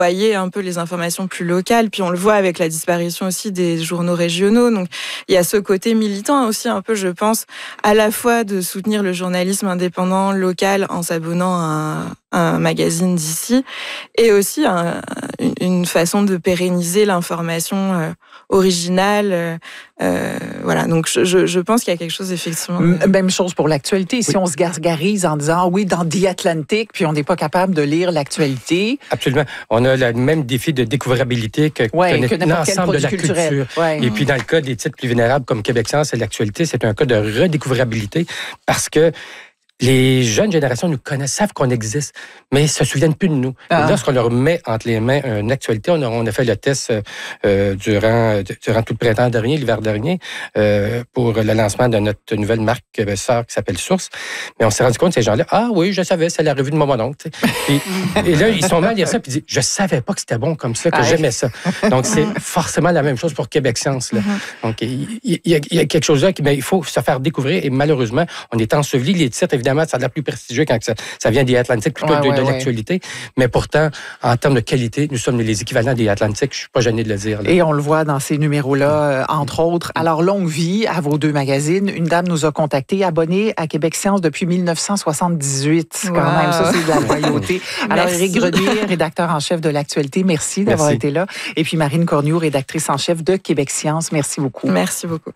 voyez un peu les informations plus locales, puis on le voit avec la disparition aussi des journaux régionaux. Donc il y a ce côté militant aussi un peu, je pense, à la fois de soutenir le journalisme indépendant local en s'abonnant à un magazine d'ici, et aussi une façon de pérenniser l'information originale. Voilà, donc je pense qu'il y a quelque chose effectivement. Même chose pour l'actualité. Si on se gargarise en disant oui, dans The Atlantic, puis on n'est pas capable de lire l'actualité. Absolument. On a le même défi de découvrabilité que l'ensemble de la culture. Ouais. Et puis dans le cas des titres plus vénérables comme Québec Science et l'actualité, c'est un cas de redécouvrabilité parce que les jeunes générations nous connaissent, savent qu'on existe, mais ne se souviennent plus de nous. Et lorsqu'on leur met entre les mains une actualité, on a fait le test durant tout le printemps dernier, l'hiver dernier, pour le lancement de notre nouvelle marque sœur qui s'appelle Source. Mais on s'est rendu compte, ces gens-là, ah oui, je savais, c'est la revue de mon oncle. Et là, ils sont mal à lire ça, puis ils disent, je savais pas que c'était bon comme ça, que j'aimais ça. Donc, c'est forcément la même chose pour Québec Science. Là. Donc, il y a quelque chose là, mais il faut se faire découvrir, et malheureusement, on est enseveli. Les titres, évidemment, ça a de la plus prestigieux quand ça vient des Atlantiques plutôt de l'actualité. Mais pourtant, en termes de qualité, nous sommes les équivalents des Atlantiques. Je suis pas gêné de le dire. Là. Et on le voit dans ces numéros-là, entre autres. Alors, longue vie à vos deux magazines. Une dame nous a contactés, abonnée à Québec Science depuis 1978. Quand même, ça, c'est de la loyauté. Alors, Éric Grenier, rédacteur en chef de l'actualité, merci d'avoir été là. Et puis Marine Cornioux, rédactrice en chef de Québec Science. Merci beaucoup. Merci beaucoup.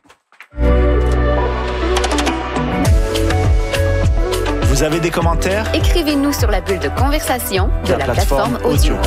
Vous avez des commentaires? Écrivez-nous sur la bulle de conversation de la plateforme audio.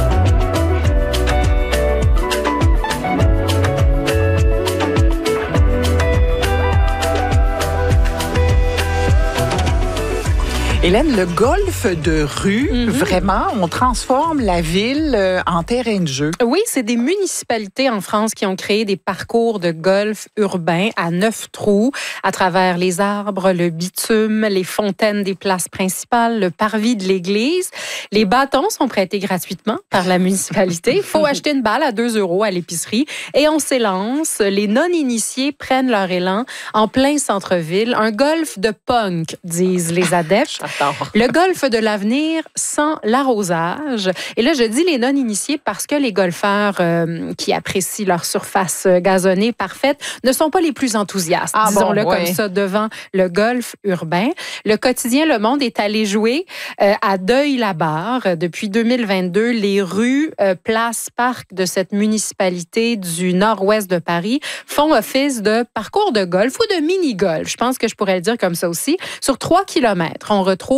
Hélène, le golf de rue, vraiment, on transforme la ville en terrain de jeu. Oui, c'est des municipalités en France qui ont créé des parcours de golf urbain à 9 trous à travers les arbres, le bitume, les fontaines des places principales, le parvis de l'église. Les bâtons sont prêtés gratuitement par la municipalité. Il faut acheter une balle à 2 € à l'épicerie et on s'élance. Les non-initiés prennent leur élan en plein centre-ville. Un golf de punk, disent les adeptes. Le golf de l'avenir sans l'arrosage. Et là, je dis les non-initiés parce que les golfeurs qui apprécient leur surface gazonnée parfaite ne sont pas les plus enthousiastes, disons-le comme ça, devant le golf urbain. Le quotidien Le Monde est allé jouer à Deuil-la-Barre. Depuis 2022, les rues, places, parcs de cette municipalité du nord-ouest de Paris font office de parcours de golf ou de mini-golf. Je pense que je pourrais le dire comme ça aussi. Sur 3 kilomètres, on retrouve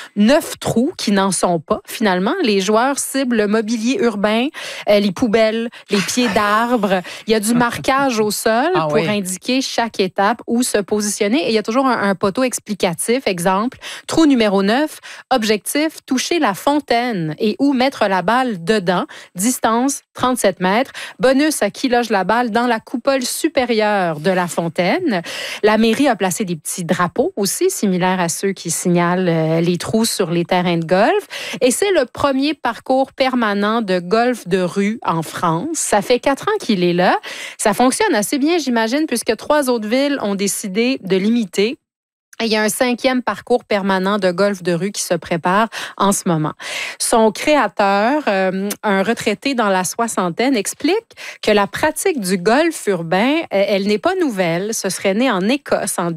9 trous qui n'en sont pas, finalement. Les joueurs ciblent le mobilier urbain, les poubelles, les pieds d'arbres. Il y a du marquage au sol pour indiquer chaque étape où se positionner. Et il y a toujours un poteau explicatif. Exemple, trou numéro 9, objectif, toucher la fontaine et où mettre la balle dedans. Distance, 37 mètres. Bonus à qui loge la balle dans la coupole supérieure de la fontaine. La mairie a placé des petits drapeaux aussi, similaires à ceux qui signalent les trous sur les terrains de golf. Et c'est le premier parcours permanent de golf de rue en France. Ça fait 4 ans qu'il est là. Ça fonctionne assez bien, j'imagine, puisque 3 autres villes ont décidé de l'imiter. Et il y a un 5e parcours permanent de golf de rue qui se prépare en ce moment. Son créateur, un retraité dans la soixantaine, explique que la pratique du golf urbain, elle n'est pas nouvelle. Ce serait né en Écosse en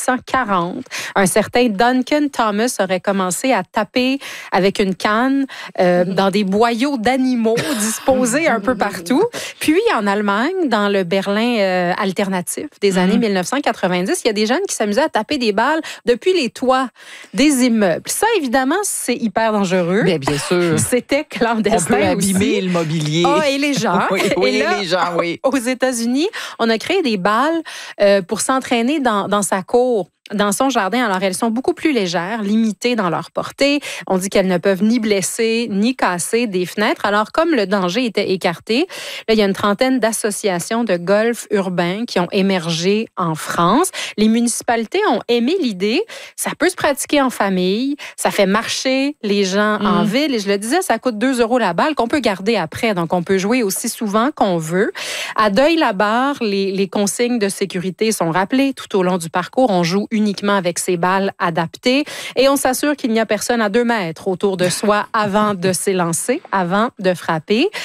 1740. Un certain Duncan Thomas aurait commencé à taper avec une canne dans des boyaux d'animaux disposés un peu partout. Puis en Allemagne, dans le Berlin alternatif des années 1990, il y a des jeunes qui s'amusaient à taper des balles depuis les toits des immeubles. Ça, évidemment, c'est hyper dangereux. Bien sûr. C'était clandestin. On peut abîmer le mobilier. Et les gens. Oui, et là, les gens, oui. Aux États-Unis, on a créé des balles pour s'entraîner dans sa cour. Dans son jardin. Alors, elles sont beaucoup plus légères, limitées dans leur portée. On dit qu'elles ne peuvent ni blesser, ni casser des fenêtres. Alors, comme le danger était écarté, là, il y a une trentaine d'associations de golf urbain qui ont émergé en France. Les municipalités ont aimé l'idée. Ça peut se pratiquer en famille. Ça fait marcher les gens en ville. Et je le disais, ça coûte 2 € la balle qu'on peut garder après. Donc, on peut jouer aussi souvent qu'on veut. À Deuil-la-Barre, les consignes de sécurité sont rappelées tout au long du parcours. On joue uniquement avec ses balles adaptées. Et on s'assure qu'il n'y a personne à 2 mètres autour de soi avant de s'élancer, avant de frapper.